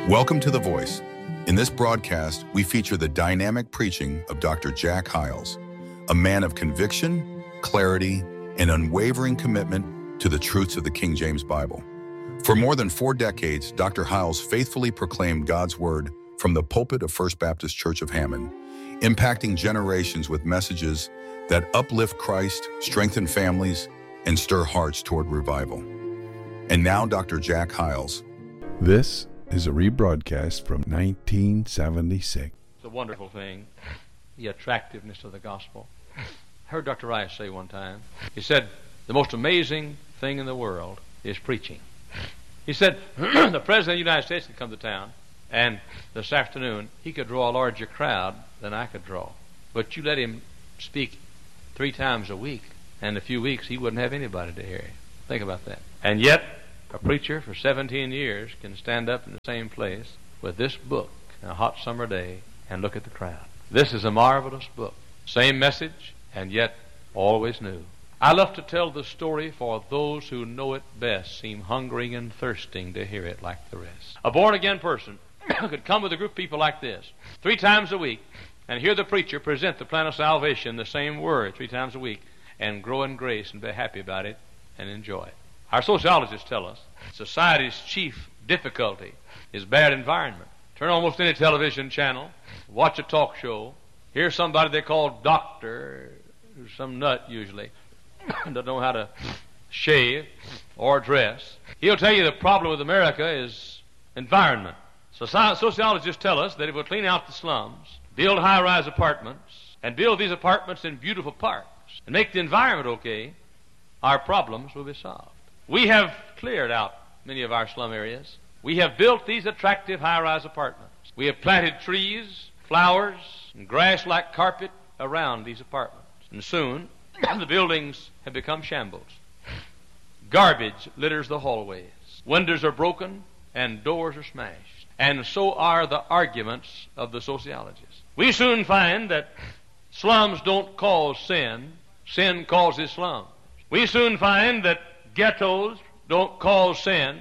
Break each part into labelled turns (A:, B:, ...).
A: Welcome to The Voice. In this broadcast, we feature the dynamic preaching of Dr. Jack Hyles, a man of conviction, clarity, and unwavering commitment to the truths of the King James Bible. For more than 4 decades, Dr. Hyles faithfully proclaimed God's word from the pulpit of First Baptist Church of Hammond, impacting generations with messages that uplift Christ, strengthen families, and stir hearts toward revival. And now, Dr. Jack Hyles.
B: This is a rebroadcast from 1976.
C: It's a wonderful thing, the attractiveness of the gospel. I heard Dr. Rice say one time, he said, the most amazing thing in the world is preaching. He said, the President of the United States could come to town, and this afternoon he could draw a larger crowd than I could draw. But you let him speak 3 times a week, and in a few weeks he wouldn't have anybody to hear him. Think about that. And yet, a preacher for 17 years can stand up in the same place with this book on a hot summer day and look at the crowd. This is a marvelous book. Same message, and yet always new. I love to tell the story, for those who know it best seem hungering and thirsting to hear it like the rest. A born-again person could come with a group of people like this 3 times a week and hear the preacher present the plan of salvation, the same word 3 times a week, and grow in grace and be happy about it and enjoy it. Our sociologists tell us society's chief difficulty is bad environment. Turn almost any television channel, watch a talk show, hear somebody they call doctor, who's some nut usually, doesn't know how to shave or dress. He'll tell you the problem with America is environment. Sociologists tell us that if we clean out the slums, build high-rise apartments, and build these apartments in beautiful parks, and make the environment okay, our problems will be solved. We have cleared out many of our slum areas. We have built these attractive high-rise apartments. We have planted trees, flowers, and grass like carpet around these apartments. And soon, the buildings have become shambles. Garbage litters the hallways. Windows are broken and doors are smashed. And so are the arguments of the sociologists. We soon find that slums don't cause sin. Sin causes slums. We soon find that ghettos don't cause sin.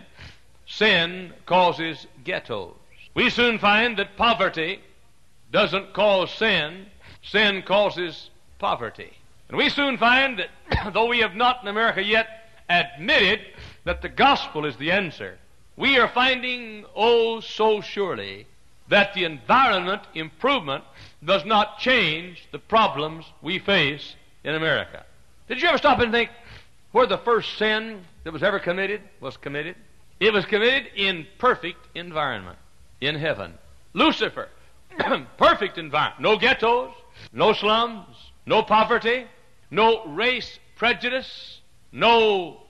C: Sin causes ghettos. We soon find that poverty doesn't cause sin. Sin causes poverty. And we soon find that though we have not in America yet admitted that the gospel is the answer, we are finding, oh so surely, that the environment improvement does not change the problems we face in America. Did you ever stop and think where the first sin that was ever committed was committed? It was committed in perfect environment, in heaven. Lucifer, perfect environment. No ghettos, no slums, no poverty, no race prejudice, no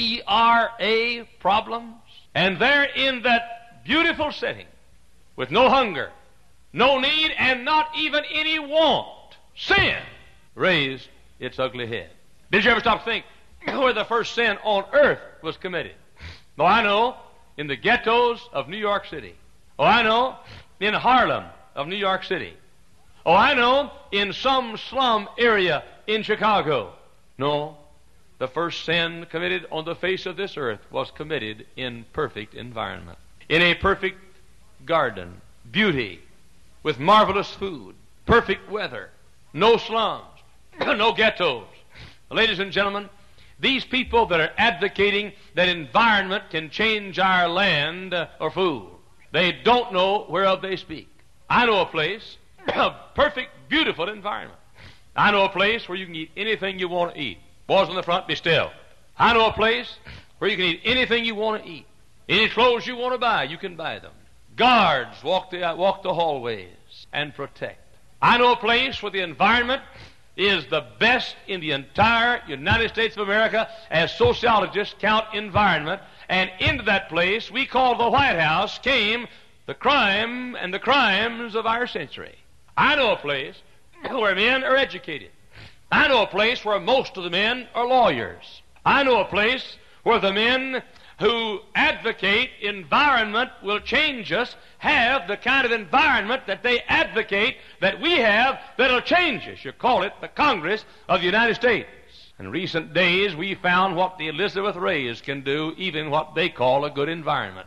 C: ERA problems. And there in that beautiful setting, with no hunger, no need, and not even any want, sin raised its ugly head. Did you ever stop to think where the first sin on earth was committed? Oh, I know, in the ghettos of New York City. Oh, I know, in Harlem of New York City. Oh, I know, in some slum area in Chicago. No, the first sin committed on the face of this earth was committed in perfect environment, in a perfect garden, beauty, with marvelous food, perfect weather, no slums, no ghettos. Ladies and gentlemen, these people that are advocating that environment can change our land are fools. They don't know whereof they speak. I know a place, a perfect, beautiful environment. I know a place where you can eat anything you want to eat. Boys on the front, be still. I know a place where you can eat anything you want to eat. Any clothes you want to buy, you can buy them. Guards walk the hallways and protect. I know a place where the environment is the best in the entire United States of America as sociologists count environment. And into that place we call the White House came the crime and the crimes of our century. I know a place where men are educated. I know a place where most of the men are lawyers. I know a place where the men who advocate environment will change us have the kind of environment that they advocate that we have that'll change us. You call it the Congress of the United States. In recent days, we found what the Elizabeth Rays can do, even what they call a good environment.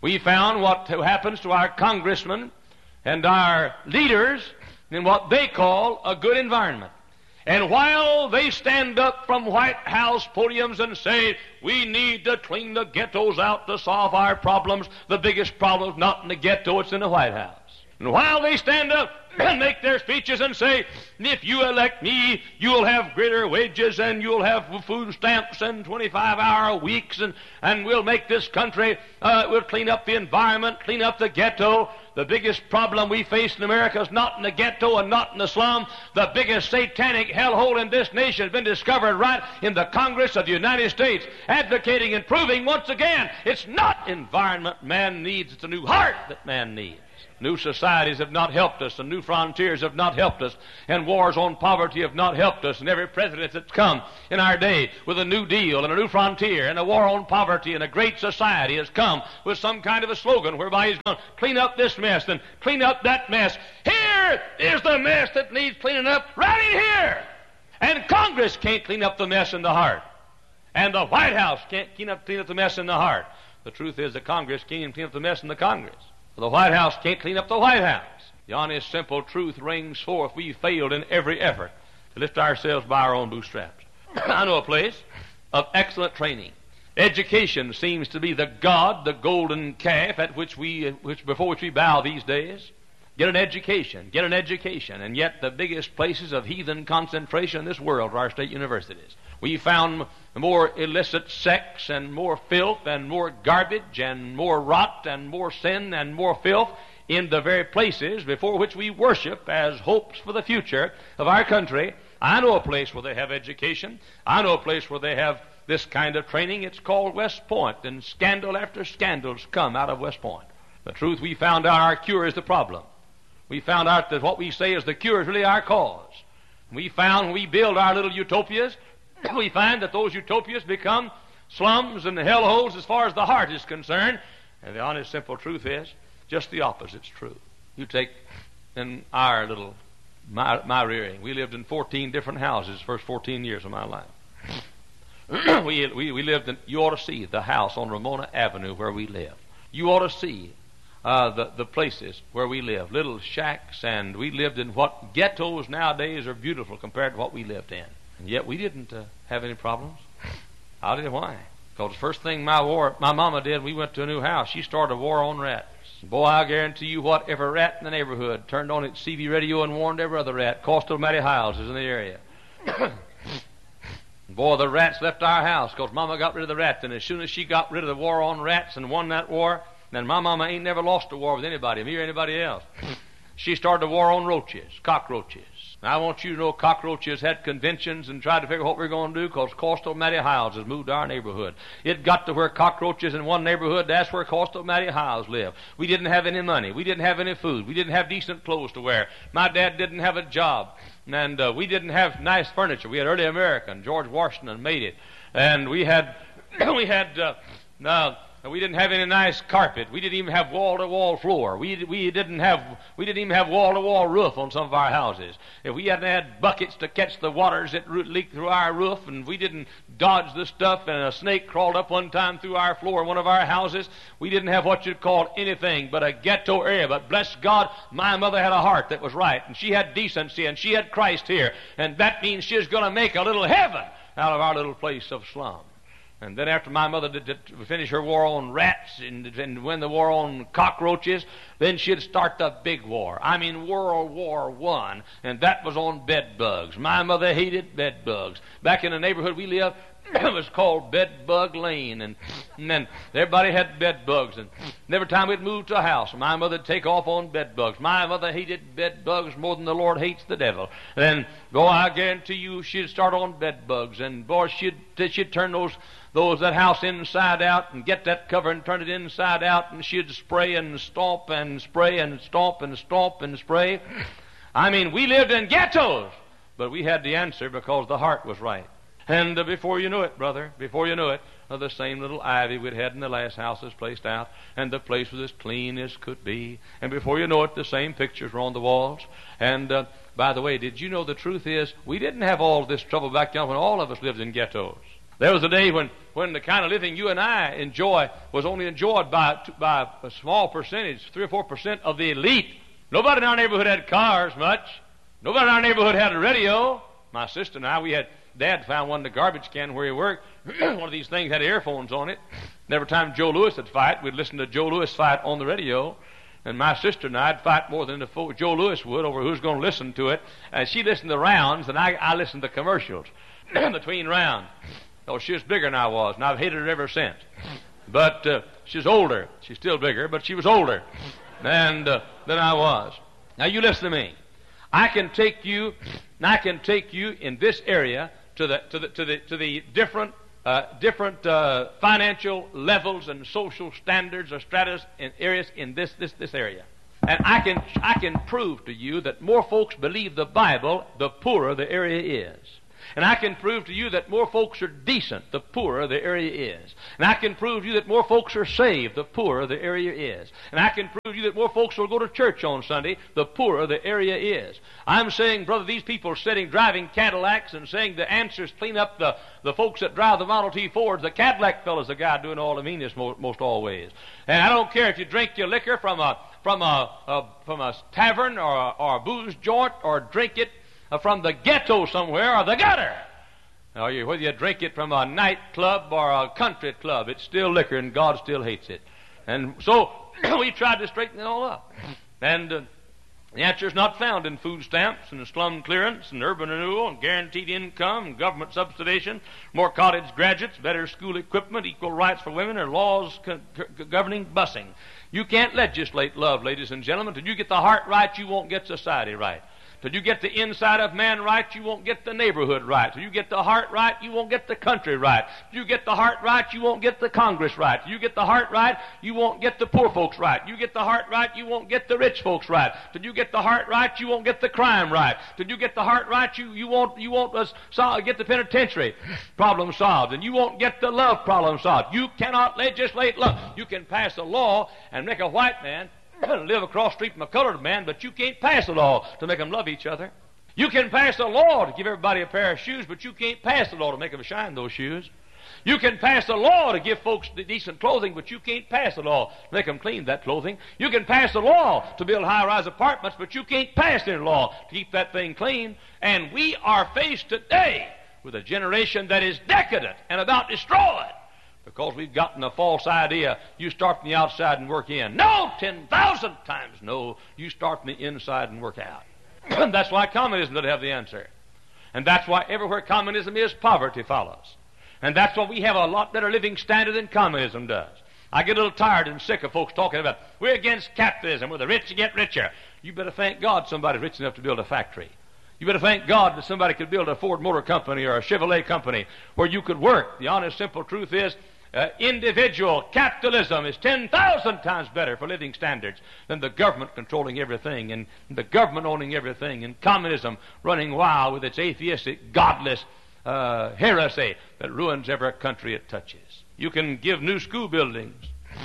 C: We found what happens to our congressmen and our leaders in what they call a good environment. And while they stand up from White House podiums and say, we need to clean the ghettos out to solve our problems, the biggest problem is not in the ghetto, it's in the White House. And while they stand up and make their speeches and say, if you elect me, you'll have greater wages and you'll have food stamps and 25-hour weeks and we'll make this country, we'll clean up the environment, clean up the ghetto. The biggest problem we face in America is not in the ghetto and not in the slum. The biggest satanic hellhole in this nation has been discovered right in the Congress of the United States, advocating and proving once again it's not environment man needs, it's a new heart that man needs. New societies have not helped us, and new frontiers have not helped us, and wars on poverty have not helped us, and every president that's come in our day with a new deal and a new frontier and a war on poverty and a great society has come with some kind of a slogan whereby he's going to clean up this mess and clean up that mess. Here is the mess that needs cleaning up, right in here. And Congress can't clean up the mess in the heart. And the White House can't clean up the mess in the heart. The truth is the Congress can't even clean up the mess in the Congress. The White House can't clean up the White House. The honest, simple truth rings forth. We failed in every effort to lift ourselves by our own bootstraps. I know a place of excellent training. Education seems to be the god, the golden calf before which we bow these days. Get an education, and yet the biggest places of heathen concentration in this world are our state universities. We found more illicit sex and more filth and more garbage and more rot and more sin and more filth in the very places before which we worship as hopes for the future of our country. I know a place where they have education. I know a place where they have this kind of training. It's called West Point, and scandal after scandals come out of West Point. The truth, we found out our cure is the problem. We found out that what we say is the cure is really our cause. We found when we build our little utopias, we find that those utopias become slums and hellholes as far as the heart is concerned. And the honest, simple truth is just the opposite's true. You take in our little, my rearing, we lived in 14 different houses the first 14 years of my life. we lived in, you ought to see the house on Ramona Avenue where we lived. You ought to see the places where we live, little shacks, and we lived in what ghettos nowadays are beautiful compared to what we lived in. And yet we didn't have any problems. I'll tell you why. Because the first thing my mama did, we went to a new house. She started a war on rats. Boy, I guarantee you what, every rat in the neighborhood turned on its CB radio and warned every other rat. Coastal Matty houses in the area. Boy, the rats left our house because Mama got rid of the rats. And as soon as she got rid of the war on rats and won that war, then my mama ain't never lost a war with anybody, me or anybody else. She started a war on roaches, cockroaches. Now, I want you to know cockroaches had conventions and tried to figure out what we're going to do because Coastal Matty Hiles has moved to our neighborhood. It got to where cockroaches in one neighborhood, that's where Coastal Matty Hiles live. We didn't have any money. We didn't have any food. We didn't have decent clothes to wear. My dad didn't have a job. And we didn't have nice furniture. We had early American. George Washington made it. And we didn't have any nice carpet. We didn't even have wall-to-wall floor. We didn't even have wall-to-wall roof on some of our houses. If we hadn't had buckets to catch the waters that leaked through our roof, and we didn't dodge the stuff, and a snake crawled up one time through our floor in one of our houses, we didn't have what you'd call anything but a ghetto area. But bless God, my mother had a heart that was right, and she had decency, and she had Christ here, and that means she was going to make a little heaven out of our little place of slum. And then after my mother did finish her war on rats and win the war on cockroaches, then she'd start the big war. I mean World War I, and that was on bed bugs. My mother hated bed bugs. Back in the neighborhood we lived, it was called Bed Bug Lane, and then everybody had bed bugs. And every time we'd move to a house, my mother would take off on bed bugs. My mother hated bed bugs more than the Lord hates the devil. And boy, I guarantee you, she'd start on bed bugs, and boy, she'd turn that house inside out and get that cover and turn it inside out, and she'd spray and stomp and spray and stomp and stomp and spray. I mean, we lived in ghettos, but we had the answer because the heart was right. And before you knew it, brother, the same little ivy we'd had in the last house was placed out, and the place was as clean as could be. And before you know it, the same pictures were on the walls. And by the way, did you know the truth is we didn't have all this trouble back then when all of us lived in ghettos? There was a day when the kind of living you and I enjoy was only enjoyed by a small percentage, 3 or 4% of the elite. Nobody in our neighborhood had cars much. Nobody in our neighborhood had a radio. My sister and I, Dad found one in the garbage can where he worked. One of these things had earphones on it. And every time Joe Louis would fight, we'd listen to Joe Louis fight on the radio. And my sister and I'd fight more than Joe Louis would over who's going to listen to it. And she listened to rounds, and I listened to commercials between rounds. Oh, she was bigger than I was, and I've hated her ever since. But she's older. She's still bigger, but she was older than I was. Now you listen to me. I can take you in this area to the different financial levels and social standards or stratus in areas in this area. And I can prove to you that more folks believe the Bible, the poorer the area is. And I can prove to you that more folks are decent, the poorer the area is. And I can prove to you that more folks are saved, the poorer the area is. And I can prove to you that more folks will go to church on Sunday, the poorer the area is. I'm saying, brother, these people are driving Cadillacs and saying the answers clean up the folks that drive the Model T Fords. The Cadillac fella's the guy doing all the meanness most always. And I don't care if you drink your liquor from a tavern or a booze joint or drink it from the ghetto somewhere or the gutter. Now, whether you drink it from a nightclub or a country club, it's still liquor and God still hates it. And so we tried to straighten it all up. And the answer is not found in food stamps and slum clearance and urban renewal and guaranteed income and government subsidization, more college graduates, better school equipment, equal rights for women, or laws governing busing. You can't legislate love, ladies and gentlemen. Till you get the heart right, you won't get society right. Till you get the inside of man right, you won't get the neighborhood right. Till you get the heart right, you won't get the country right. Till you get the heart right, you won't get the Congress right. Till you get the heart right, you won't get the poor folks right. You get the heart right, you won't get the rich folks right. Till you get the heart right, you won't get the crime right. Till you get the heart right, you won't get the penitentiary problem solved, and you won't get the love problem solved. You cannot legislate love. You can pass a law and make a white man live across the street from a colored man, but you can't pass a law to make them love each other. You can pass a law to give everybody a pair of shoes, but you can't pass a law to make them shine those shoes. You can pass a law to give folks decent clothing, but you can't pass a law to make them clean that clothing. You can pass a law to build high-rise apartments, but you can't pass any law to keep that thing clean. And we are faced today with a generation that is decadent and about destroyed. Because we've gotten a false idea, you start from the outside and work in. No, 10,000 times no. You start from the inside and work out. That's why communism doesn't have the answer. And that's why everywhere communism is, poverty follows. And that's why we have a lot better living standard than communism does. I get a little tired and sick of folks talking about, we're against capitalism, where the rich get richer. You better thank God somebody's rich enough to build a factory. You better thank God that somebody could build a Ford Motor Company or a Chevrolet Company where you could work. The honest, simple truth is, individual capitalism is 10,000 times better for living standards than the government controlling everything and the government owning everything and communism running wild with its atheistic, godless heresy that ruins every country it touches. You can give new school buildings.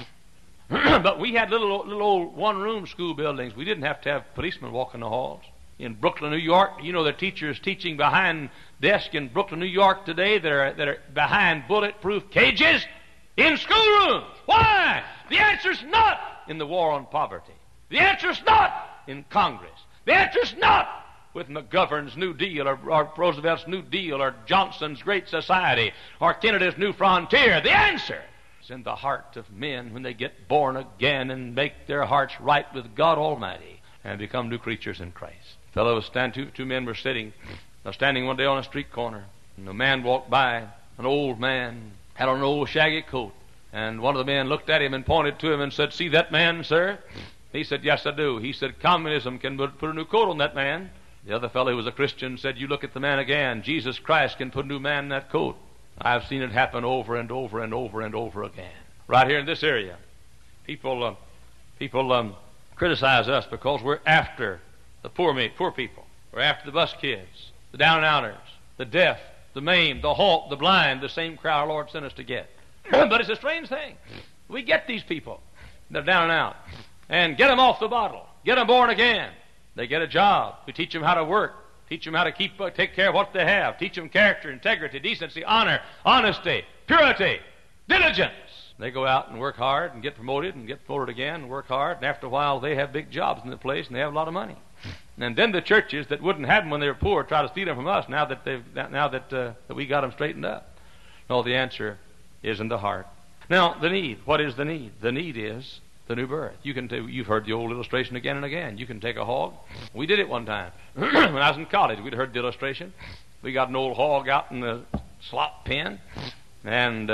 C: But we had little old one-room school buildings. We didn't have to have policemen walking the halls. In Brooklyn, New York, you know the teachers teaching behind desks in Brooklyn, New York today that are behind bulletproof cages in schoolrooms. Why? The answer's not in the war on poverty. The answer's not in Congress. The answer's not with McGovern's New Deal or Roosevelt's New Deal or Johnson's Great Society or Kennedy's New Frontier. The answer is in the heart of men when they get born again and make their hearts right with God Almighty and become new creatures in Christ. Two men were standing one day on a street corner, and a man walked by, an old man, had on an old shaggy coat, and one of the men looked at him and pointed to him and said, "See that man, sir?" He said, "Yes, I do." He said, "Communism can put a new coat on that man." The other fellow, who was a Christian, said, "You look at the man again. Jesus Christ can put a new man in that coat." I've seen it happen over and over and over and over again. Right here in this area, people criticize us because we're after the poor people. We're after the bus kids, the down and outers, the deaf, the maimed, the halt, the blind, the same crowd our Lord sent us to get. But it's a strange thing. We get these people. They're down and out. And get them off the bottle. Get them born again. They get a job. We teach them how to work. Teach them how to take care of what they have. Teach them character, integrity, decency, honor, honesty, purity, diligence. They go out and work hard and get promoted again and work hard. And after a while, they have big jobs in the place and they have a lot of money. And then the churches that wouldn't have them when they were poor try to steal them from us now that we got them straightened up. No, the answer is in the heart. Now, the need. What is the need? The need is the new birth. You've heard the old illustration again and again. You can take a hog. We did it one time. When I was in college, we'd heard the illustration. We got an old hog out in the slop pen, and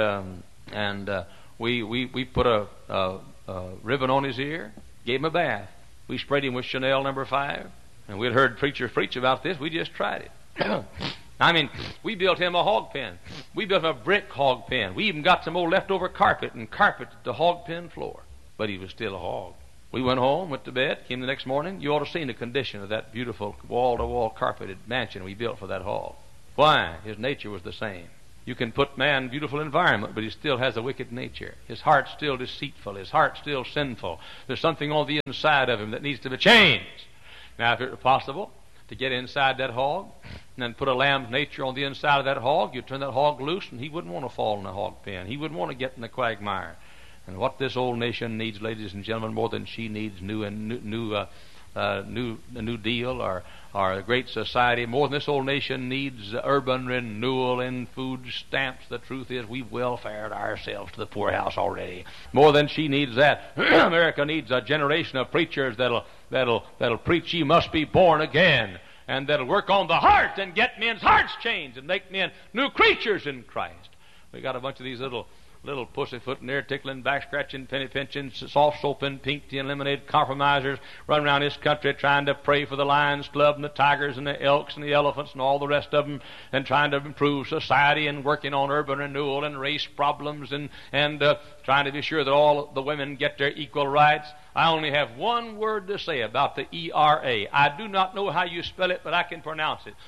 C: we put a ribbon on his ear, gave him a bath. We sprayed him with Chanel No. 5, and we'd heard preachers preach about this. We just tried it. I mean, we built him a hog pen. We built him a brick hog pen. We even got some old leftover carpet and carpeted the hog pen floor. But he was still a hog. We went home, went to bed, came the next morning. You ought to have seen the condition of that beautiful wall-to-wall carpeted mansion we built for that hog. Why? His nature was the same. You can put man in beautiful environment, but he still has a wicked nature. His heart's still deceitful. His heart's still sinful. There's something on the inside of him that needs to be changed. Now, if it were possible to get inside that hog and then put a lamb's nature on the inside of that hog, you'd turn that hog loose and he wouldn't want to fall in the hog pen. He wouldn't want to get in the quagmire. And what this old nation needs, ladies and gentlemen, more than she needs a new deal or a great society, more than this old nation needs urban renewal and food stamps. The truth is, we've welfared ourselves to the poorhouse already. More than she needs that, America needs a generation of preachers that'll preach ye must be born again, and that'll work on the heart and get men's hearts changed and make men new creatures in Christ. We got a bunch of these little pussyfooting there, tickling, back-scratching, penny-pinching, soft-soaping, pink tea and lemonade compromisers run around this country trying to pray for the Lions Club and the Tigers and the Elks and the Elephants and all the rest of them, and trying to improve society and working on urban renewal and race problems and trying to be sure that all the women get their equal rights. I only have one word to say about the ERA. I do not know how you spell it, but I can pronounce it.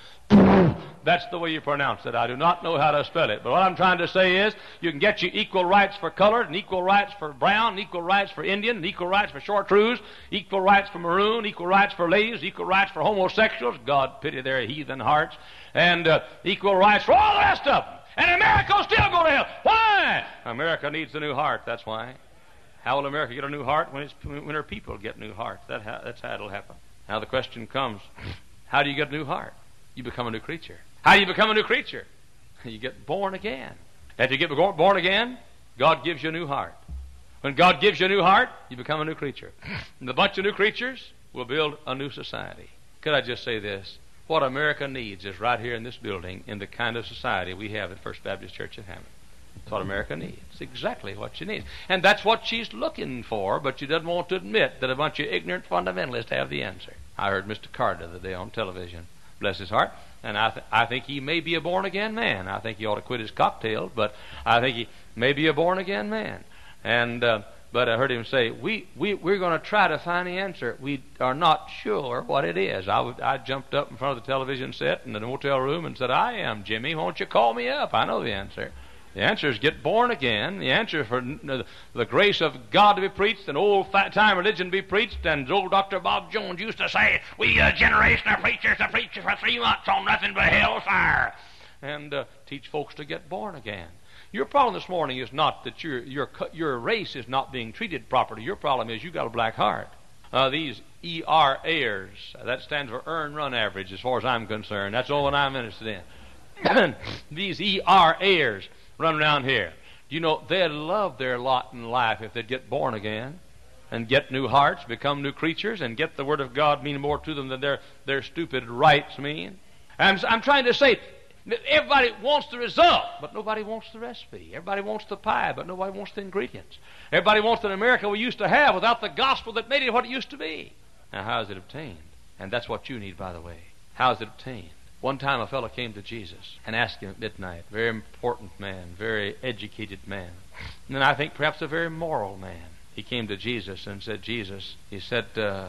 C: That's the way you pronounce it. I do not know how to spell it. But what I'm trying to say is you can get you equal rights for colored and equal rights for brown and equal rights for Indian and equal rights for chartreuse, equal rights for maroon, equal rights for ladies, equal rights for homosexuals, God pity their heathen hearts, and equal rights for all the rest of them. And America will still go to hell. Why? America needs a new heart, that's why. How will America get a new heart? When her people get new hearts. That's how it'll happen. Now the question comes, how do you get a new heart? You become a new creature. How do you become a new creature? You get born again. After you get born again, God gives you a new heart. When God gives you a new heart, you become a new creature. And the bunch of new creatures will build a new society. Could I just say this? What America needs is right here in this building, in the kind of society we have at First Baptist Church at Hammond. That's what America needs. It's exactly what she needs. And that's what she's looking for, but she doesn't want to admit that a bunch of ignorant fundamentalists have the answer. I heard Mr. Carter the other day on television. Bless his heart. And I think he may be a born-again man. I think he ought to quit his cocktails, but I think he may be a born-again man. And but I heard him say, we're going to try to find the answer. We are not sure what it is. I jumped up in front of the television set in the hotel room and said, I am, Jimmy. Won't you call me up? I know the answer. The answer is get born again. The answer is for the grace of God to be preached and old-time religion to be preached. And old Dr. Bob Jones used to say, we a generation of preachers to preach for 3 months on nothing but hellfire. And teach folks to get born again. Your problem this morning is not that your race is not being treated properly. Your problem is you got a black heart. These ERAers, that stands for Earn Run Average as far as I'm concerned. That's all that I'm interested in. These ERAers run around here. You know, they'd love their lot in life if they'd get born again and get new hearts, become new creatures, and get the Word of God mean more to them than their stupid rights mean. I'm trying to say that everybody wants the result, but nobody wants the recipe. Everybody wants the pie, but nobody wants the ingredients. Everybody wants an America we used to have without the gospel that made it what it used to be. Now, how is it obtained? And that's what you need, by the way. How is it obtained? One time a fellow came to Jesus and asked him at midnight, very important man, very educated man, and then I think perhaps a very moral man. He came to Jesus and said, Jesus, he said,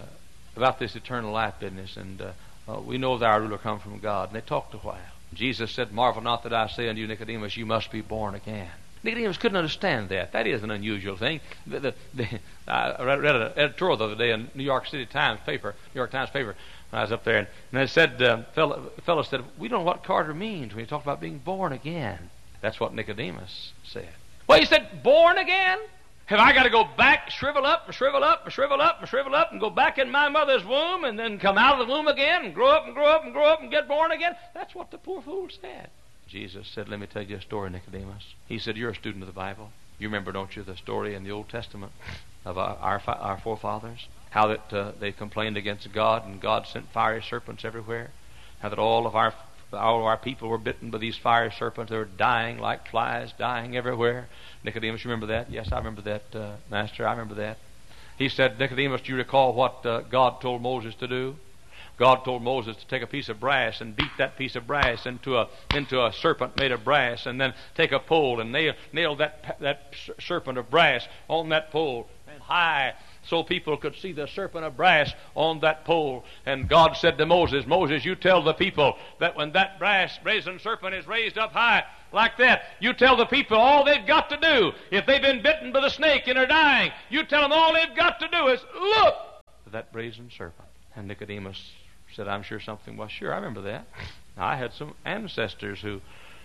C: about this eternal life business, and we know that our ruler come from God. And they talked a while. Jesus said, marvel not that I say unto you, Nicodemus, you must be born again. Nicodemus couldn't understand that. That is an unusual thing. I read an editorial the other day in New York Times paper, I was up there, and they said, fellow said, we don't know what Carter means when he talks about being born again. That's what Nicodemus said. Well, he said, born again? Have I got to go back, shrivel up, and shrivel up, and shrivel up, and shrivel up, and go back in my mother's womb, and then come out of the womb again, and grow up, and grow up, and grow up, and get born again? That's what the poor fool said. Jesus said, let me tell you a story, Nicodemus. He said, you're a student of the Bible. You remember, don't you, the story in the Old Testament of our forefathers? How that they complained against God, and God sent fiery serpents everywhere. How that all of our people were bitten by these fiery serpents. They were dying like flies, dying everywhere. Nicodemus, you remember that? Yes, I remember that, Master. I remember that. He said, Nicodemus, do you recall what God told Moses to do? God told Moses to take a piece of brass and beat that piece of brass into a serpent made of brass, and then take a pole and nail that serpent of brass on that pole and high, so people could see the serpent of brass on that pole. And God said to Moses, Moses, you tell the people that when that brass brazen serpent is raised up high like that, you tell the people all they've got to do, if they've been bitten by the snake and are dying, you tell them all they've got to do is look at that brazen serpent. And Nicodemus said, I'm sure something was. Sure, I remember that. I had some ancestors who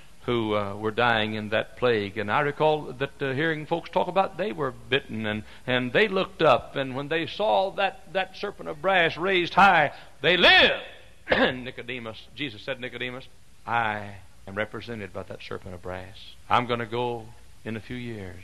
C: were dying in that plague, and I recall that hearing folks talk about they were bitten, and they looked up, and when they saw that serpent of brass raised high, they lived. And Jesus said, Nicodemus, I am represented by that serpent of brass. I'm going to go in a few years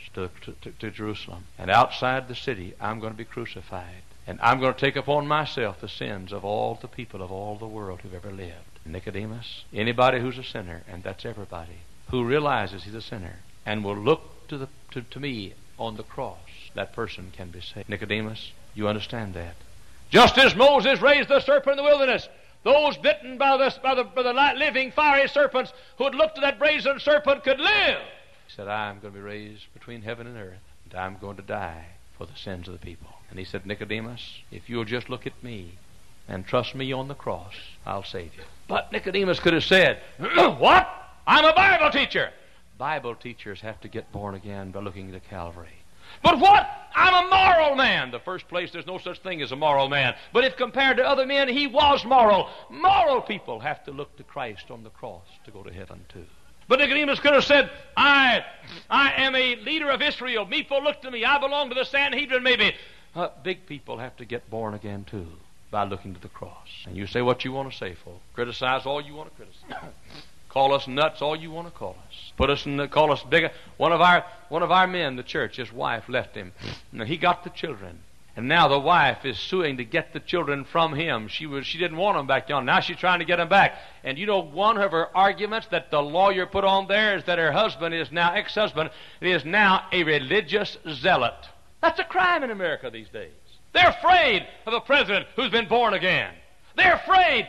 C: to Jerusalem, and outside the city I'm going to be crucified, and I'm going to take upon myself the sins of all the people of all the world who've ever lived. Nicodemus, anybody who's a sinner, and that's everybody, who realizes he's a sinner and will look to me on the cross, that person can be saved. Nicodemus, you understand that? Just as Moses raised the serpent in the wilderness, those bitten by the living fiery serpents who had looked at that brazen serpent could live. He said, I'm going to be raised between heaven and earth, and I'm going to die for the sins of the people. And he said, Nicodemus, if you'll just look at me and trust me on the cross, I'll save you. But Nicodemus could have said, what? I'm a Bible teacher. Bible teachers have to get born again by looking to Calvary. But what? I'm a moral man. The first place, there's no such thing as a moral man. But if compared to other men, he was moral. Moral people have to look to Christ on the cross to go to heaven too. But Nicodemus could have said, I am a leader of Israel. People look to me. I belong to the Sanhedrin maybe. Big people have to get born again too by looking to the cross. And you say what you want to say, folks. Criticize all you want to criticize. Call us nuts all you want to call us. Call us bigger. One of our men, the church, his wife left him. And he got the children. And now the wife is suing to get the children from him. She didn't want them back yonder. Now she's trying to get them back. And you know, one of her arguments that the lawyer put on there is that her husband is now, ex-husband, is now a religious zealot. That's a crime in America these days. They're afraid of a president who's been born again. They're afraid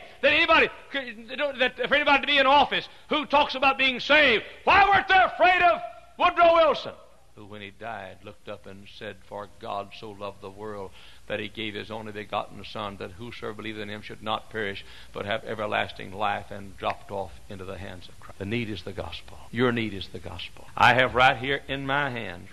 C: that for anybody to be in office who talks about being saved. Why weren't they afraid of Woodrow Wilson, who when he died looked up and said, for God so loved the world that he gave his only begotten Son, that whosoever believeth in him should not perish but have everlasting life, and dropped off into the hands of Christ. The need is the gospel. Your need is the gospel. I have right here in my hands,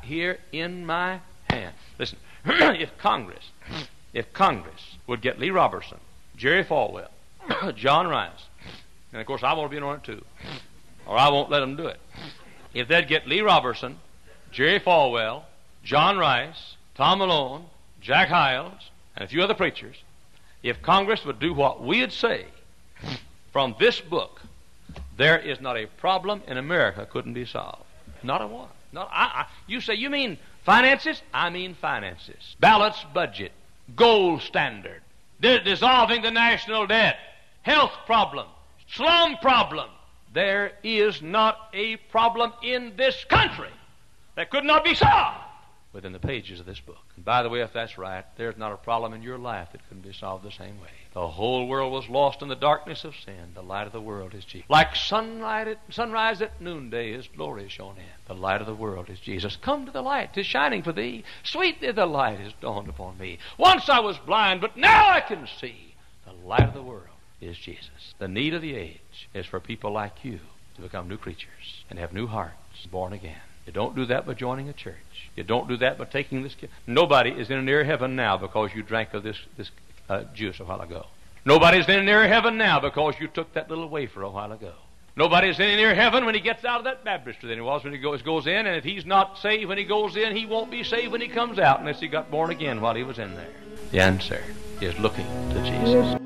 C: listen, if Congress would get Lee Robertson, Jerry Falwell, John Rice, and of course I want to be in on it too, or I won't let them do it. If they'd get Lee Robertson, Jerry Falwell, John Rice, Tom Malone, Jack Hyles, and a few other preachers, if Congress would do what we'd say from this book, there is not a problem in America couldn't be solved. Not a one. You say, you mean finances? I mean finances. Balanced budget, gold standard, dissolving the national debt, health problem, slum problem. There is not a problem in this country that could not be solved within the pages of this book. And by the way, if that's right, there's not a problem in your life that couldn't be solved the same way. The whole world was lost in the darkness of sin. The light of the world is Jesus. Like sunrise at noonday, his glory shone in. The light of the world is Jesus. Come to the light. 'Tis shining for thee. Sweetly the light is dawned upon me. Once I was blind, but now I can see. The light of the world is Jesus. The need of the age is for people like you to become new creatures and have new hearts, born again. You don't do that by joining a church. You don't do that by taking this. Nobody is in near heaven now because you drank of this juice a while ago. Nobody's any near heaven now because you took that little wafer a while ago. Nobody's any near heaven when he gets out of that baptistry than he was when he goes in, and if he's not saved when he goes in, he won't be saved when he comes out unless he got born again while he was in there. The answer is looking to Jesus.